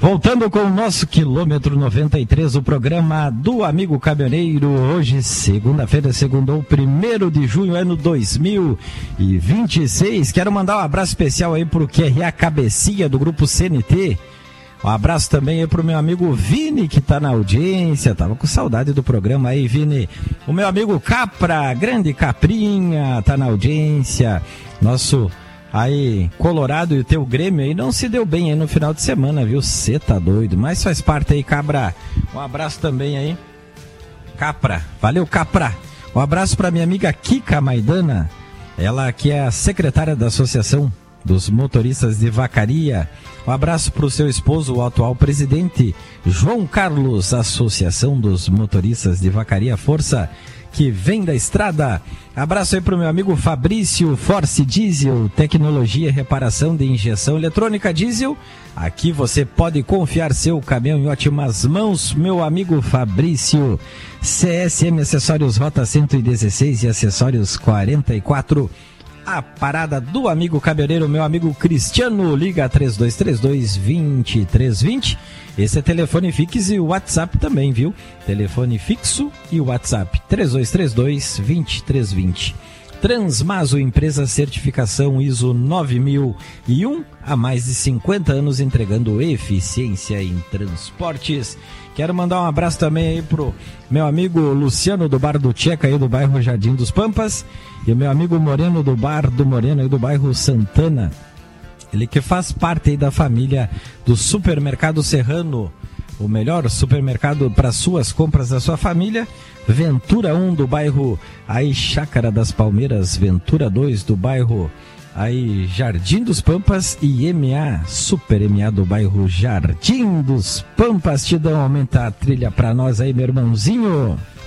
Voltando com o nosso quilômetro 93, o programa do Amigo Caminhoneiro. Hoje, segunda-feira, segundou 1º de junho, ano 2026. Quero mandar um abraço especial aí pro QRA Cabecinha do Grupo CNT. Um abraço também aí pro meu amigo Vini, que tá na audiência. Tava com saudade do programa aí, Vini. O meu amigo Capra, grande Caprinha, tá na audiência. Nosso aí, Colorado, e o teu Grêmio aí não se deu bem aí no final de semana, viu? Cê tá doido, mas faz parte aí, Cabra. Um abraço também aí, Capra. Valeu, Capra. Um abraço pra minha amiga Kika Maidana, ela que é a secretária da Associação dos Motoristas de Vacaria. Um abraço pro seu esposo, o atual presidente, João Carlos, Associação dos Motoristas de Vacaria, força que vem da estrada. Abraço aí pro meu amigo Fabrício, Force Diesel, tecnologia e reparação de injeção eletrônica diesel. Aqui você pode confiar seu caminhão em ótimas mãos, meu amigo Fabrício. CSM Acessórios Rota 116 e Acessórios 44. A parada do Amigo Caminhoneiro, meu amigo Cristiano, liga 3232-2320. Esse é telefone fixo e o WhatsApp também, viu? Telefone fixo e o WhatsApp 3232-2320. Transmaso, empresa certificação ISO 9001, há mais de 50 anos entregando eficiência em transportes. Quero mandar um abraço também aí pro meu amigo Luciano do Bar do Tcheca aí do bairro Jardim dos Pampas, e o meu amigo Moreno do Bar do Moreno aí do bairro Santana. Ele que faz parte aí da família do Supermercado Serrano, o melhor supermercado para suas compras da sua família. Ventura 1 do bairro aí Chácara das Palmeiras, Ventura 2 do bairro aí Jardim dos Pampas e MA, Super MA do bairro Jardim dos Pampas. Te dão, aumenta a trilha pra nós aí, meu irmãozinho.